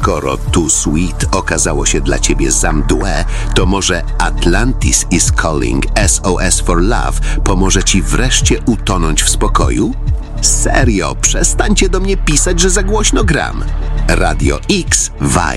skoro Too Sweet okazało się dla ciebie za mdłe, to może Atlantis is Calling SOS for Love pomoże ci wreszcie utonąć w spokoju? Serio, przestańcie do mnie pisać, że za głośno gram. Radio X Vibe.